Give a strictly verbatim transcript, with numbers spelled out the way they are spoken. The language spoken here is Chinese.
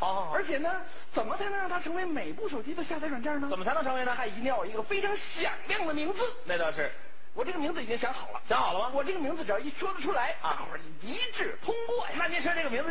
好好好。 而且呢，怎么才能让它成为每部手机的下载软件呢？ 怎么才能成为呢？ 它一定要有一个非常响亮的名字。 那倒是。 我这个名字已经想好了。 想好了吗？ 我这个名字只要一说得出来，大伙儿一致通过呀。 那您说这个名字